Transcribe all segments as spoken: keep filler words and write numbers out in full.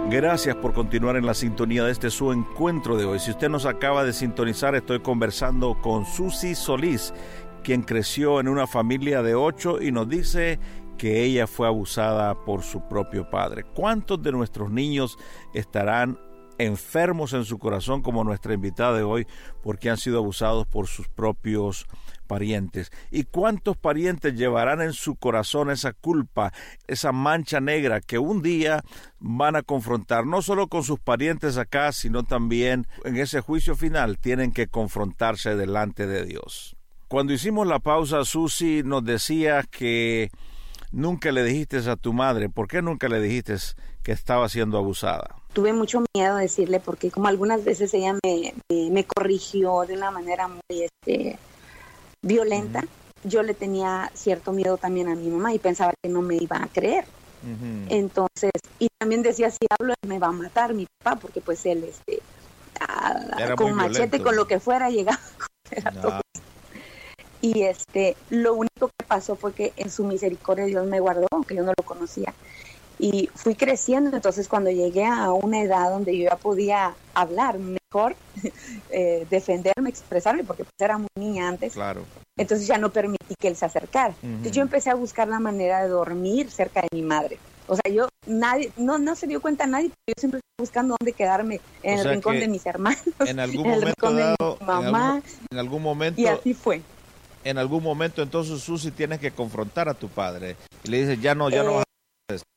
Gracias por continuar en la sintonía de este su encuentro de hoy. Si usted nos acaba de sintonizar, estoy conversando con Susi Solís, quien creció en una familia de ocho y nos dice que ella fue abusada por su propio padre. ¿Cuántos de nuestros niños estarán enfermos en su corazón como nuestra invitada de hoy porque han sido abusados por sus propios parientes? ¿Y cuántos parientes llevarán en su corazón esa culpa, esa mancha negra que un día van a confrontar no solo con sus parientes acá, sino también en ese juicio final tienen que confrontarse delante de Dios? Cuando hicimos la pausa, Susi nos decía que nunca le dijiste a tu madre. ¿Por qué nunca le dijiste que estaba siendo abusada? Tuve mucho miedo de decirle porque como algunas veces ella me, me, me corrigió de una manera muy este, violenta, uh-huh. yo le tenía cierto miedo también a mi mamá y pensaba que no me iba a creer. Uh-huh. Entonces, y también decía, si hablo me va a matar mi papá, porque pues él este, a, con machete, violento. Con lo que fuera, llegaba a no. todo. Y este, lo único que pasó fue que en su misericordia Dios me guardó, aunque yo no lo conocía. Y fui creciendo, entonces cuando llegué a una edad donde yo ya podía hablar mejor, eh, defenderme, expresarme, porque pues era muy niña antes, claro. Entonces ya no permití que él se acercara. Uh-huh. Entonces yo empecé a buscar la manera de dormir cerca de mi madre. O sea, yo, nadie, no, no se dio cuenta nadie, pero yo siempre estaba buscando dónde quedarme, en o el rincón de mis hermanos, en algún en el momento rincón dado, de mi mamá, en algún, en algún momento, y así fue. En algún momento entonces, Susi, tienes que confrontar a tu padre y le dices, ya no, ya eh, no vas a hacer esto.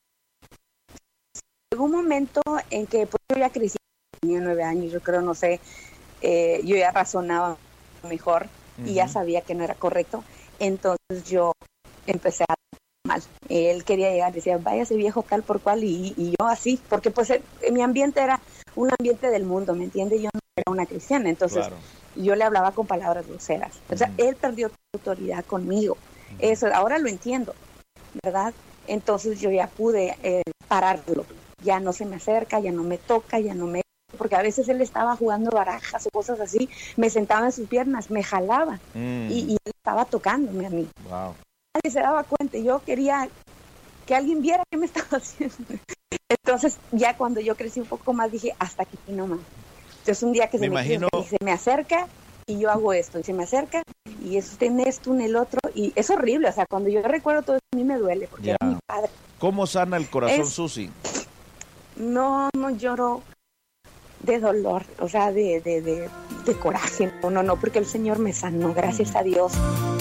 Llegó un momento en que pues, yo ya crecí, tenía nueve años, yo creo, no sé, eh, yo ya razonaba mejor uh-huh. y ya sabía que no era correcto, entonces yo empecé a mal. Él quería llegar, decía, váyase viejo tal por cual, y, y yo así, porque pues el, mi ambiente era un ambiente del mundo, ¿me entiende? Yo no era una cristiana, entonces claro. yo le hablaba con palabras groseras. O sea, uh-huh. él perdió autoridad conmigo. Uh-huh. Eso, ahora lo entiendo, ¿verdad? Entonces yo ya pude eh, pararlo. Ya no se me acerca, ya no me toca, ya no me... Porque a veces él estaba jugando barajas o cosas así, me sentaba en sus piernas, me jalaba mm. y, y él estaba tocándome a mí. Wow. Nadie se daba cuenta, yo quería que alguien viera qué me estaba haciendo. Entonces ya cuando yo crecí un poco más dije, hasta aquí no más. Entonces un día que se me, me, imagino... y se me acerca y yo hago esto, y se me acerca y es usted en esto, en el otro, y es horrible. O sea, cuando yo recuerdo todo eso a mí me duele porque yeah. era mi padre. ¿Cómo sana el corazón, es... Susi? No, no lloro de dolor, o sea, de, de, de, de coraje. No, no, no, porque el Señor me sanó, gracias a Dios.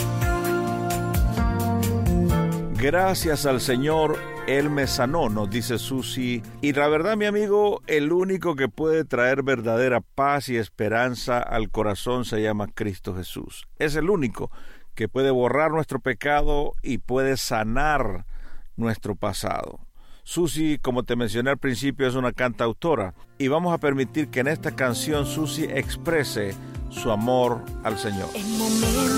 Gracias al Señor, Él me sanó, nos dice Susi. Y la verdad, mi amigo, el único que puede traer verdadera paz y esperanza al corazón se llama Cristo Jesús. Es el único que puede borrar nuestro pecado y puede sanar nuestro pasado. Susi, como te mencioné al principio, es una cantautora y vamos a permitir que en esta canción Susi exprese su amor al Señor. En momentos